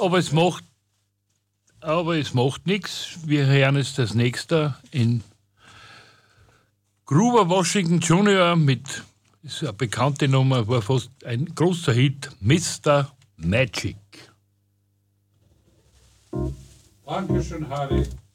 aber es macht nichts. Wir hören jetzt das nächste in Grover Washington Jr. mit, ist eine bekannte Nummer, war fast ein großer Hit, Mr. Magic. Dankeschön, Harry.